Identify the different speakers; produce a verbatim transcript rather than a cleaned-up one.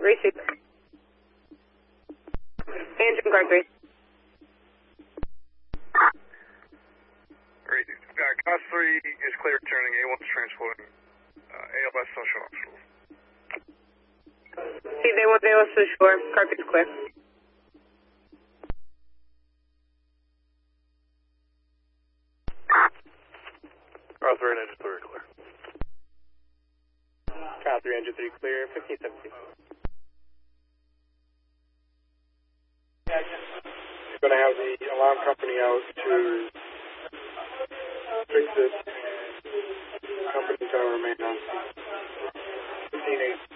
Speaker 1: receive. Engine car three.
Speaker 2: Great. Uh, class three is clear turning. A one is transporting. Uh, A L S social hospital.
Speaker 1: See, they want they to shore. Carpet's clear.
Speaker 2: Car three and engine three clear.
Speaker 3: Car three, engine three clear, fifteen seventeen. Going to have the alarm company out to fix it. Company's going to remain on. fifteen eight.